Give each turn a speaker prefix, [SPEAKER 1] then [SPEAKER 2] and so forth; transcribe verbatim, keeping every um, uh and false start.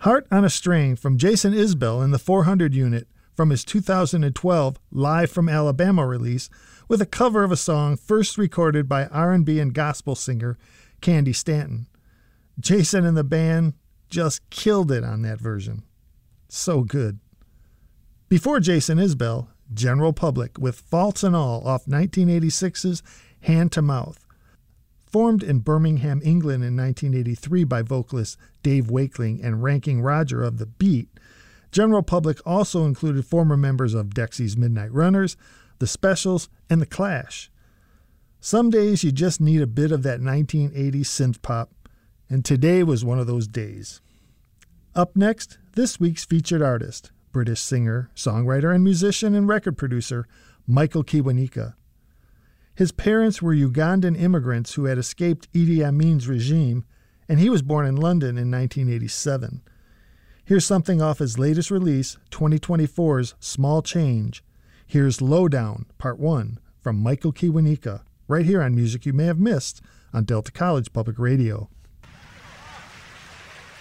[SPEAKER 1] Heart on a String from Jason Isbell in the four hundred unit from his two thousand twelve Live from Alabama release with a cover of a song first recorded by R and B and gospel singer Candy Stanton. Jason and the band just killed it on that version. So good. Before Jason Isbell, General Public with Faults and All off nineteen eighty-six's Hand to Mouth. Formed in Birmingham, England in nineteen eighty-three by vocalist Dave Wakeling and Ranking Roger of The Beat, General Public also included former members of Dexy's Midnight Runners, The Specials, and The Clash. Some days you just need a bit of that nineteen eighties synth pop, and today was one of those days. Up next, this week's featured artist, British singer, songwriter, and musician and record producer Michael Kiwanuka. His parents were Ugandan immigrants who had escaped Idi Amin's regime, and he was born in London in nineteen eighty-seven. Here's something off his latest release, twenty twenty-four's Small Change. Here's Lowdown, Part one, from Michael Kiwanuka, right here on Music You May Have Missed on Delta College Public Radio.